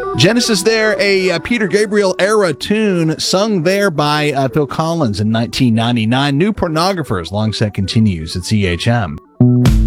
Genesis there, a Peter Gabriel era tune sung there by Phil Collins in 1999. New Pornographers, long set continues at CHM.